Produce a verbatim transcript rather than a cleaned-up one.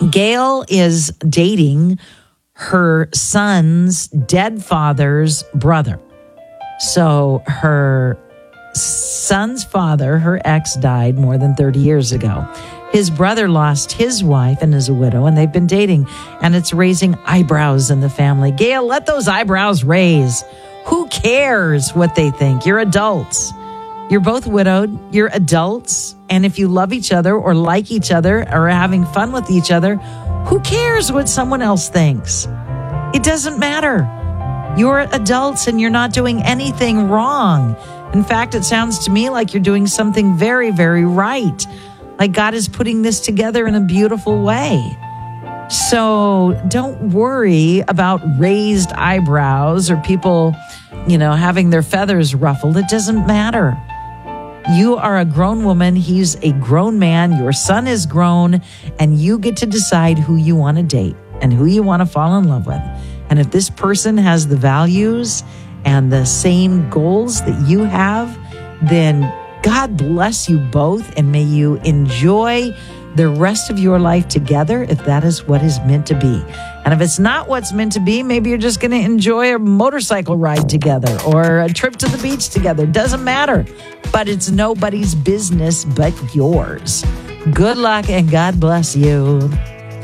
Gail is dating her son's dead father's brother. So her son's father, her ex, died more than thirty years ago. His brother lost his wife and is a widow, and they've been dating, and it's raising eyebrows in the family. Gail, let those eyebrows raise. Who cares what they think? You're adults. You're both widowed. You're adults. And if you love each other or like each other or are having fun with each other, who cares what someone else thinks? It doesn't matter. You're adults and you're not doing anything wrong. In fact, it sounds to me like you're doing something very, very right. Like God is putting this together in a beautiful way. So don't worry about raised eyebrows or people, you know, having their feathers ruffled. It doesn't matter. You are a grown woman. He's a grown man. Your son is grown, and you get to decide who you want to date and who you want to fall in love with. And if this person has the values and the same goals that you have, then God bless you both, and may you enjoy the rest of your life together if that is what is meant to be. And if it's not what's meant to be, maybe you're just going to enjoy a motorcycle ride together or a trip to the beach together. Doesn't matter. But it's nobody's business but yours. Good luck and God bless you.